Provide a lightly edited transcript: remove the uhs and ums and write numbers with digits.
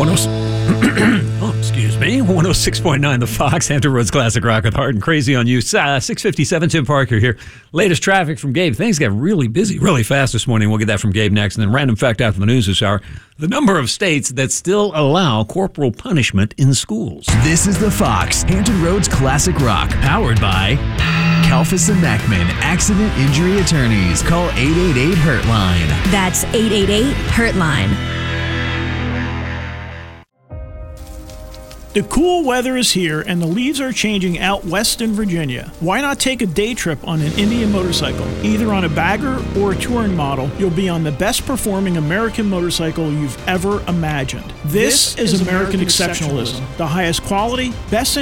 Excuse me. 106.9 The Fox, Hampton Roads Classic Rock with Hard and Crazy on you. 6:57, Tim Parker here. Latest traffic from Gabe. Things got really busy really fast this morning. We'll get that from Gabe next. And then random fact after the news this hour. The number of states that still allow corporal punishment in schools. This is The Fox, Hampton Roads Classic Rock, powered by Kalfas and Neckman, Accident Injury Attorneys. Call 888-HURT-LINE. That's 888-HURT-LINE. The cool weather is here and the leaves are changing out west in Virginia. Why not take a day trip on an Indian motorcycle? Either on a bagger or a touring model, you'll be on the best performing American motorcycle you've ever imagined. This is American exceptionalism. The highest quality, best